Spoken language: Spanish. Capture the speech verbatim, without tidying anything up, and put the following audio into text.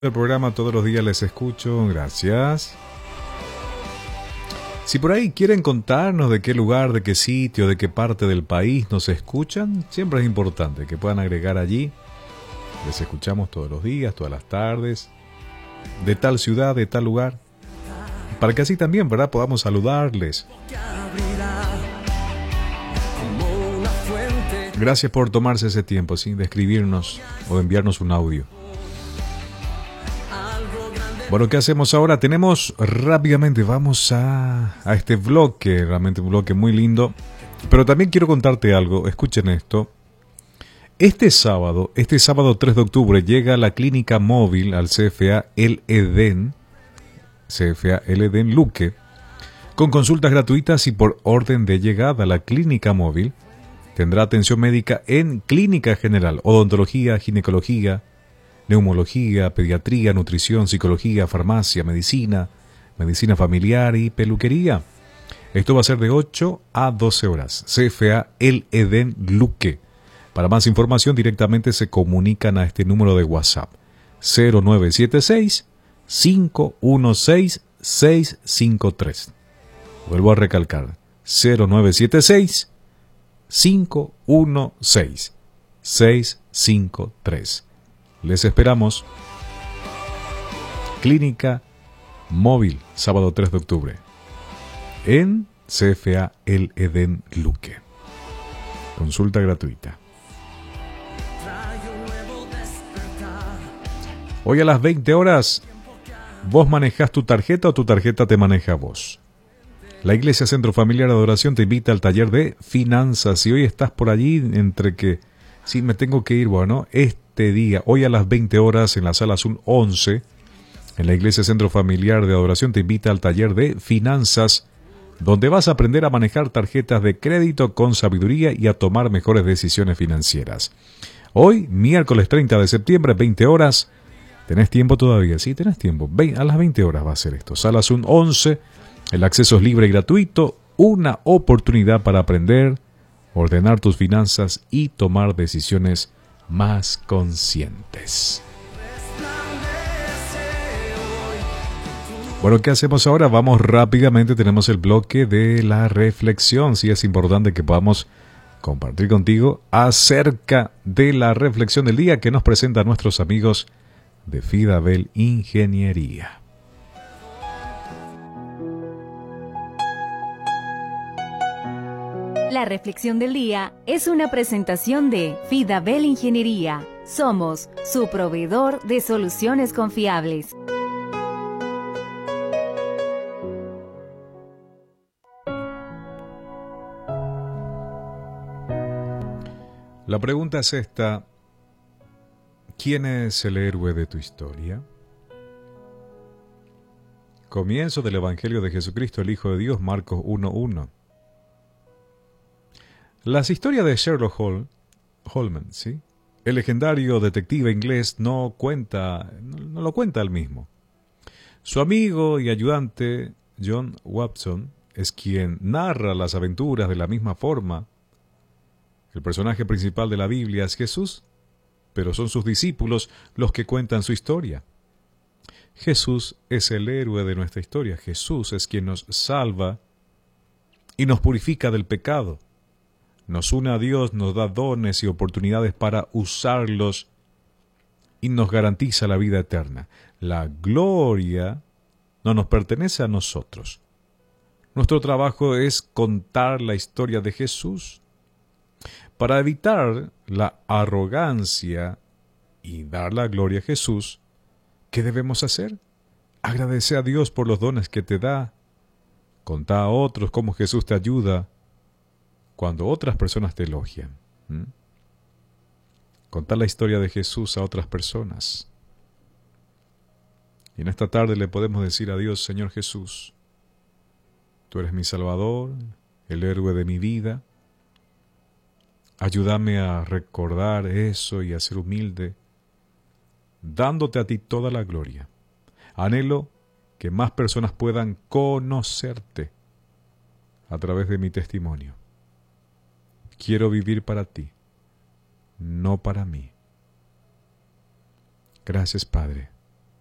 El programa todos los días les escucho, gracias. Si por ahí quieren contarnos de qué lugar, de qué sitio, de qué parte del país nos escuchan, siempre es importante que puedan agregar allí. Les escuchamos todos los días, todas las tardes, de tal ciudad, de tal lugar, para que así también, ¿verdad?, podamos saludarles. Gracias por tomarse ese tiempo, ¿sí?, de escribirnos o de enviarnos un audio. Bueno, ¿qué hacemos ahora? Tenemos rápidamente, vamos a, a este bloque, realmente un bloque muy lindo. Pero también quiero contarte algo, escuchen esto. Este sábado, este sábado tres de octubre, llega la clínica móvil al C F A El Edén, C F A El Edén Luque, con consultas gratuitas y por orden de llegada. La clínica móvil tendrá atención médica en clínica general, odontología, ginecología, neumología, pediatría, nutrición, psicología, farmacia, medicina, medicina familiar y peluquería. Esto va a ser de ocho a doce horas. C F A El Edén Luque. Para más información directamente se comunican a este número de WhatsApp cero nueve siete seis, cinco uno seis, seis cinco tres. Vuelvo a recalcar cero nueve siete seis, cinco uno seis, seis cinco tres. Les esperamos. Clínica móvil, sábado tres de octubre, en C F A El Edén Luque. Consulta gratuita. Hoy a las veinte horas, ¿vos manejás tu tarjeta o tu tarjeta te maneja a vos? La Iglesia Centro Familiar de Adoración te invita al taller de finanzas. Si hoy estás por allí, entre que, sí, me tengo que ir, bueno, este día, hoy a las veinte horas, en la sala Zoom once, en la Iglesia Centro Familiar de Adoración te invita al taller de finanzas, donde vas a aprender a manejar tarjetas de crédito con sabiduría y a tomar mejores decisiones financieras. Hoy, miércoles treinta de septiembre, veinte horas, ¿tenés tiempo todavía? Sí, tenés tiempo. A las veinte horas va a ser esto. Sala Zoom once, el acceso es libre y gratuito, una oportunidad para aprender, ordenar tus finanzas y tomar decisiones más conscientes. Bueno, ¿qué hacemos ahora? Vamos rápidamente, tenemos el bloque de la reflexión. Sí, es importante que podamos compartir contigo acerca de la reflexión del día que nos presentan nuestros amigos de Fidabel Ingeniería. La reflexión del día es una presentación de Fidabel Ingeniería. Somos su proveedor de soluciones confiables. La pregunta es esta: ¿quién es el héroe de tu historia? Comienzo del Evangelio de Jesucristo, el Hijo de Dios, Marcos uno uno. Las historias de Sherlock Holmes, Holmes, ¿sí?, el legendario detective inglés, no cuenta, no, no lo cuenta él mismo. Su amigo y ayudante John Watson es quien narra las aventuras de la misma forma. El personaje principal de la Biblia es Jesús, pero son sus discípulos los que cuentan su historia. Jesús es el héroe de nuestra historia. Jesús es quien nos salva y nos purifica del pecado. Nos une a Dios, nos da dones y oportunidades para usarlos y nos garantiza la vida eterna. La gloria no nos pertenece a nosotros. Nuestro trabajo es contar la historia de Jesús. Para evitar la arrogancia y dar la gloria a Jesús, ¿qué debemos hacer? Agradecer a Dios por los dones que te da. Contar a otros cómo Jesús te ayuda cuando otras personas te elogian. ¿Mm? Contar la historia de Jesús a otras personas. Y en esta tarde le podemos decir a Dios: Señor Jesús, tú eres mi Salvador, el héroe de mi vida. Ayúdame a recordar eso y a ser humilde, dándote a ti toda la gloria. Anhelo que más personas puedan conocerte a través de mi testimonio. Quiero vivir para ti, no para mí. Gracias, Padre,